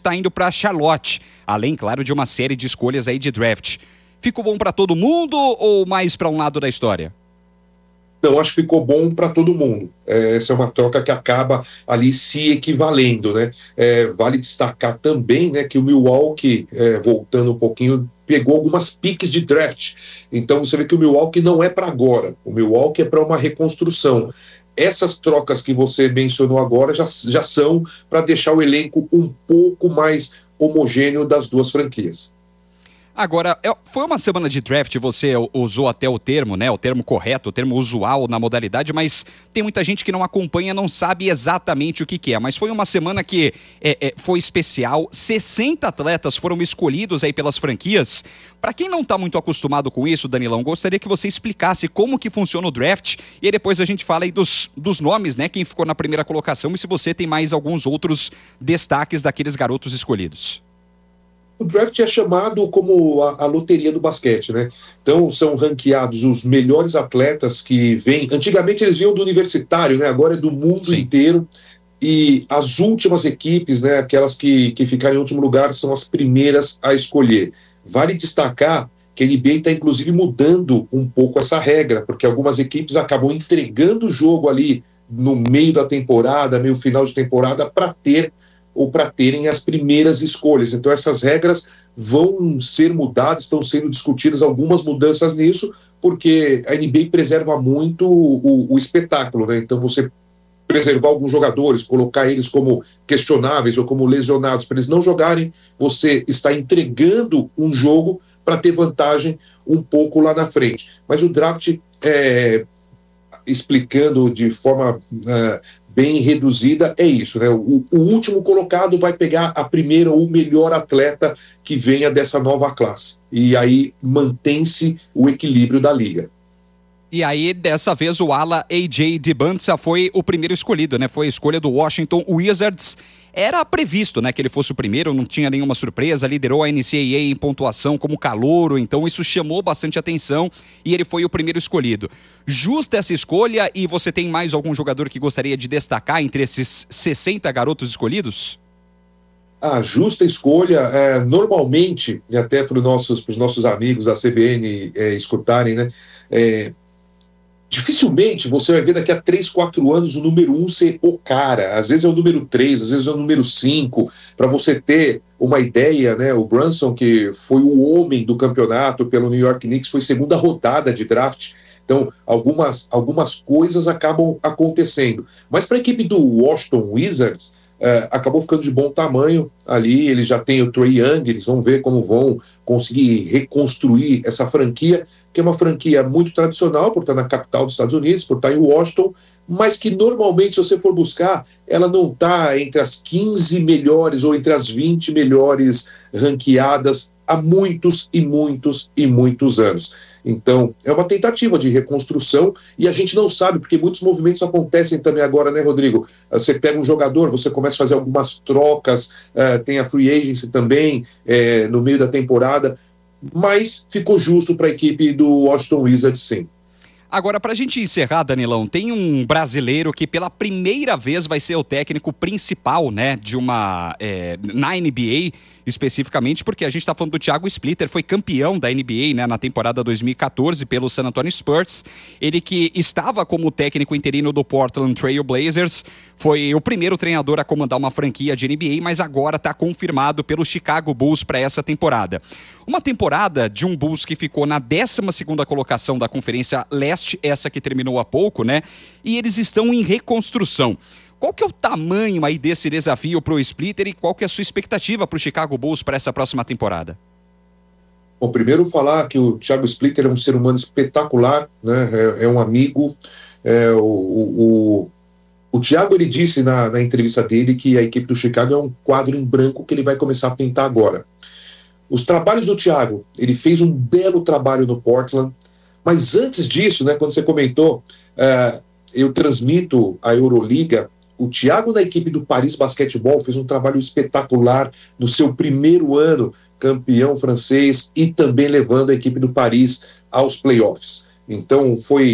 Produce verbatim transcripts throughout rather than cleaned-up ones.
está indo para Charlotte, além, claro, de uma série de escolhas aí de draft. Ficou bom para todo mundo ou mais para um lado da história? Não, acho que ficou bom para todo mundo. É, essa é uma troca que acaba ali se equivalendo, né? É, vale destacar também, né, que o Milwaukee, é, voltando um pouquinho, pegou algumas piques de draft. Então você vê que o Milwaukee não é para agora. O Milwaukee é para uma reconstrução. Essas trocas que você mencionou agora já, já são para deixar o elenco um pouco mais homogêneo das duas franquias. Agora, foi uma semana de draft, você usou até o termo, né? O termo correto, o termo usual na modalidade, mas tem muita gente que não acompanha, não sabe exatamente o que, que é. Mas foi uma semana que é, é, foi especial, sessenta atletas foram escolhidos aí pelas franquias. Para quem não está muito acostumado com isso, Danilão, gostaria que você explicasse como que funciona o draft e aí depois a gente fala aí dos, dos nomes, né? Quem ficou na primeira colocação e se você tem mais alguns outros destaques daqueles garotos escolhidos. O draft é chamado como a, a loteria do basquete, né? Então são ranqueados os melhores atletas que vêm. Antigamente eles vinham do universitário, né? Agora é do mundo Sim. inteiro. E as últimas equipes, né? Aquelas que, que ficaram em último lugar, são as primeiras a escolher. Vale destacar que a N B A está inclusive mudando um pouco essa regra, porque algumas equipes acabam entregando o jogo ali no meio da temporada, meio final de temporada, para ter ou para terem as primeiras escolhas. Então essas regras vão ser mudadas, estão sendo discutidas algumas mudanças nisso, porque a N B A preserva muito o, o espetáculo, né? Então você preservar alguns jogadores, colocar eles como questionáveis ou como lesionados para eles não jogarem, você está entregando um jogo para ter vantagem um pouco lá na frente. Mas o draft, é, explicando de forma uh, bem reduzida, é isso, né? O, o último colocado vai pegar a primeira ou o melhor atleta que venha dessa nova classe. E aí mantém-se o equilíbrio da liga. E aí, dessa vez, o ala A J Dibantza foi o primeiro escolhido, né? Foi a escolha do Washington Wizards. Era previsto, né, que ele fosse o primeiro, não tinha nenhuma surpresa, liderou a N C A A em pontuação como calouro, então isso chamou bastante atenção e ele foi o primeiro escolhido. Justa essa escolha e você tem mais algum jogador que gostaria de destacar entre esses sessenta garotos escolhidos? A justa escolha, é, normalmente, e até para os nossos, para os nossos amigos da C B N é, escutarem, né, é, dificilmente você vai ver daqui a três, quatro anos o número um ser o cara. Às vezes é o número três, às vezes é o número cinco. Para você ter uma ideia, né, o Brunson, que foi o homem do campeonato pelo New York Knicks, foi segunda rodada de draft. Então, algumas, algumas coisas acabam acontecendo. Mas para a equipe do Washington Wizards, uh, acabou ficando de bom tamanho ali. Eles já têm o Trae Young, eles vão ver como vão conseguir reconstruir essa franquia, que é uma franquia muito tradicional, por estar na capital dos Estados Unidos, por estar em Washington, mas que normalmente, se você for buscar, ela não está entre as quinze melhores ou entre as vinte melhores ranqueadas há muitos e muitos e muitos anos. Então, é uma tentativa de reconstrução e a gente não sabe, porque muitos movimentos acontecem também agora, né, Rodrigo? Você pega um jogador, você começa a fazer algumas trocas, uh, tem a free agency também uh, no meio da temporada, mas ficou justo para a equipe do Washington Wizards, sim. Agora, para a gente encerrar, Danilão, tem um brasileiro que pela primeira vez vai ser o técnico principal, né, de uma, é, na N B A, especificamente porque a gente está falando do Thiago Splitter, foi campeão da N B A, né, na temporada dois mil e catorze pelo San Antonio Spurs. Ele que estava como técnico interino do Portland Trail Blazers, foi o primeiro treinador a comandar uma franquia de N B A, mas agora está confirmado pelo Chicago Bulls para essa temporada. Uma temporada de um Bulls que ficou na décima segunda colocação da Conferência Leste, essa que terminou há pouco, né? E eles estão em reconstrução. Qual que é o tamanho aí desse desafio para o Splitter e qual que é a sua expectativa para o Chicago Bulls para essa próxima temporada? Bom, primeiro falar que o Thiago Splitter é um ser humano espetacular, né? É, é um amigo. É, o, o, o Thiago, ele disse na, na entrevista dele que a equipe do Chicago é um quadro em branco que ele vai começar a pintar agora. Os trabalhos do Thiago, ele fez um belo trabalho no Portland, mas antes disso, né, quando você comentou, uh, eu transmito a Euroliga. O Thiago, na equipe do Paris Basquetebol, fez um trabalho espetacular no seu primeiro ano, campeão francês, e também levando a equipe do Paris aos playoffs. Então, foi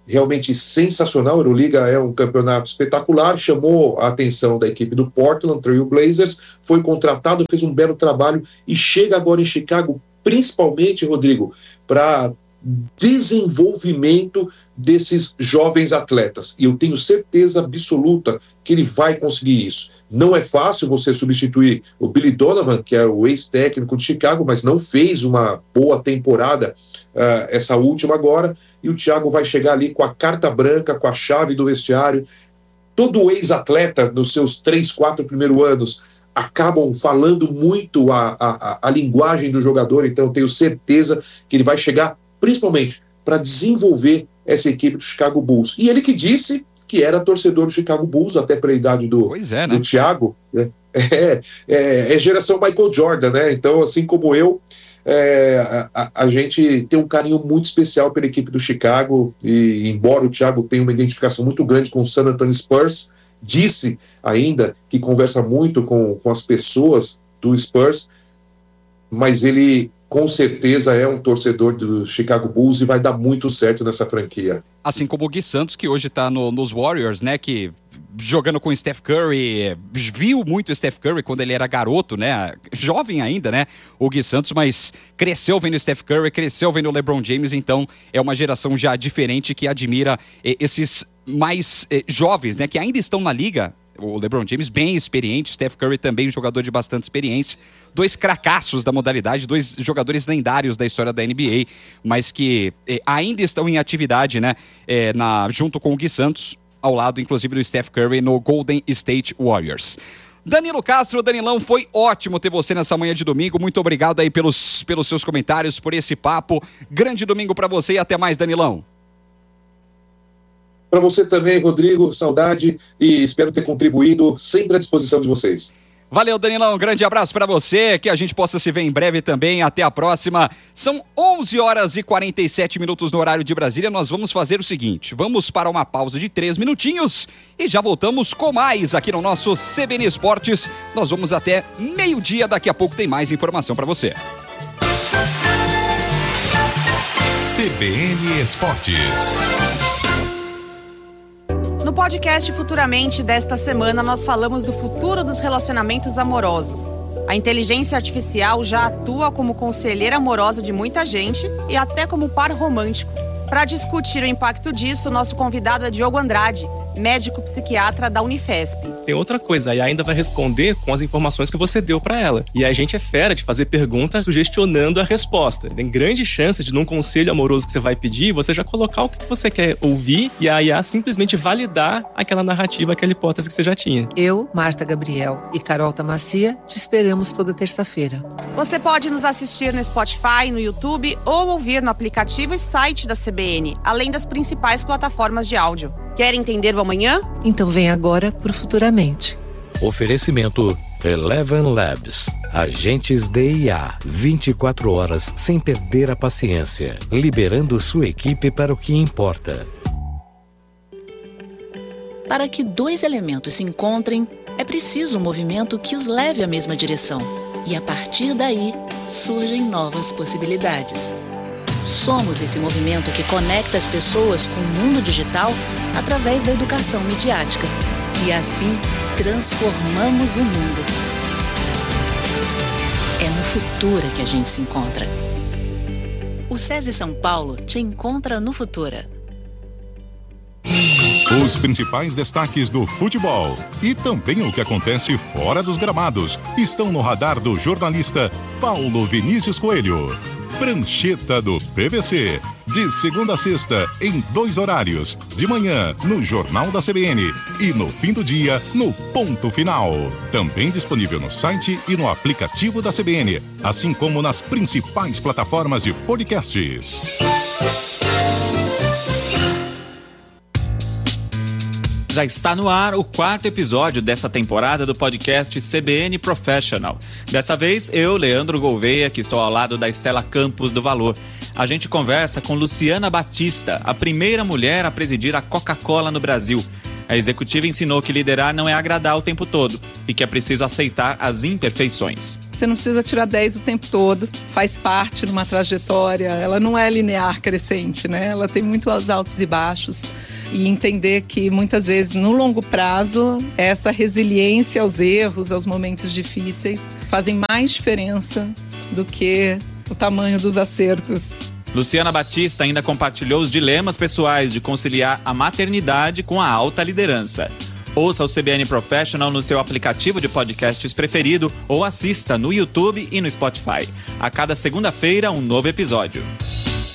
realmente sensacional. A Euroliga é um campeonato espetacular, chamou a atenção da equipe do Portland Trail Blazers, foi contratado, fez um belo trabalho e chega agora em Chicago, principalmente, Rodrigo, para desenvolvimento desses jovens atletas. E eu tenho certeza absoluta que ele vai conseguir isso. Não é fácil você substituir o Billy Donovan, que é o ex-técnico de Chicago, mas não fez uma boa temporada uh, essa última agora, e o Thiago vai chegar ali com a carta branca, com a chave do vestiário. Todo ex-atleta, nos seus três, quatro primeiros anos, acabam falando muito a, a, a linguagem do jogador, então eu tenho certeza que ele vai chegar principalmente para desenvolver essa equipe do Chicago Bulls. E ele que disse que era torcedor do Chicago Bulls, até pela idade do, pois é, né? do Thiago, né? é, é, é geração Michael Jordan, né? Então, assim como eu, é, a, a gente tem um carinho muito especial pela equipe do Chicago, e embora o Thiago tenha uma identificação muito grande com o San Antonio Spurs, disse ainda que conversa muito com, com as pessoas do Spurs, mas ele com certeza é um torcedor do Chicago Bulls e vai dar muito certo nessa franquia. Assim como o Gui Santos, que hoje tá no, nos Warriors, né, que jogando com o Steph Curry, viu muito o Steph Curry quando ele era garoto, né, jovem ainda, né, o Gui Santos, mas cresceu vendo o Steph Curry, cresceu vendo o LeBron James, então é uma geração já diferente que admira eh, esses mais eh, jovens, né, que ainda estão na liga. O LeBron James bem experiente, Steph Curry também um jogador de bastante experiência, dois cracassos da modalidade, dois jogadores lendários da história da N B A, mas que eh, ainda estão em atividade, né, eh, na, junto com o Gui Santos, ao lado inclusive do Steph Curry no Golden State Warriors. Danilo Castro, Danilão, foi ótimo ter você nessa manhã de domingo, muito obrigado aí pelos, pelos seus comentários, por esse papo, grande domingo para você e até mais, Danilão. Para você também, Rodrigo, saudade e espero ter contribuído, sempre à disposição de vocês. Valeu, Danilão, um grande abraço para você, que a gente possa se ver em breve também, até a próxima. São onze horas e quarenta e sete minutos no horário de Brasília, nós vamos fazer o seguinte, vamos para uma pausa de três minutinhos e já voltamos com mais aqui no nosso C B N Esportes. Nós vamos até meio-dia, daqui a pouco tem mais informação para você. C B N Esportes. No podcast Futuramente desta semana, nós falamos do futuro dos relacionamentos amorosos. A inteligência artificial já atua como conselheira amorosa de muita gente e até como par romântico. Para discutir o impacto disso, nosso convidado é Diogo Andrade, médico psiquiatra da Unifesp. Tem outra coisa, a I A ainda vai responder com as informações que você deu para ela. E a gente é fera de fazer perguntas sugestionando a resposta. Tem grande chance de, num conselho amoroso que você vai pedir, você já colocar o que você quer ouvir e a I A simplesmente validar aquela narrativa, aquela hipótese que você já tinha. Eu, Marta Gabriel e Carol Tamassia te esperamos toda terça-feira. Você pode nos assistir no Spotify, no YouTube ou ouvir no aplicativo e site da C B N, além das principais plataformas de áudio. Quer entender o amanhã? Então vem agora pro Futuramente. Oferecimento Eleven Labs. Agentes de I A. vinte e quatro horas sem perder a paciência. Liberando sua equipe para o que importa. Para que dois elementos se encontrem, é preciso um movimento que os leve à mesma direção. E a partir daí, surgem novas possibilidades. Somos esse movimento que conecta as pessoas com o mundo digital através da educação midiática. E assim, transformamos o mundo. É no Futura que a gente se encontra. O SESI São Paulo te encontra no Futura. Os principais destaques do futebol e também o que acontece fora dos gramados estão no radar do jornalista Paulo Vinícius Coelho. Prancheta do P V C, de segunda a sexta, em dois horários, de manhã no Jornal da C B N e no fim do dia no Ponto Final. Também disponível no site e no aplicativo da C B N, assim como nas principais plataformas de podcasts. Já está no ar o quarto episódio dessa temporada do podcast C B N Professional. Dessa vez, eu, Leandro Gouveia, que estou ao lado da Estela Campos do Valor. A gente conversa com Luciana Batista, a primeira mulher a presidir a Coca-Cola no Brasil. A executiva ensinou que liderar não é agradar o tempo todo e que é preciso aceitar as imperfeições. Você não precisa tirar dez o tempo todo, faz parte de uma trajetória, ela não é linear crescente, né? Ela tem muitos altos e baixos. E entender que muitas vezes no longo prazo essa resiliência aos erros, aos momentos difíceis fazem mais diferença do que o tamanho dos acertos. Luciana Batista ainda compartilhou os dilemas pessoais de conciliar a maternidade com a alta liderança. Ouça o C B N Professional no seu aplicativo de podcasts preferido ou assista no YouTube e no Spotify. A cada segunda-feira, um novo episódio.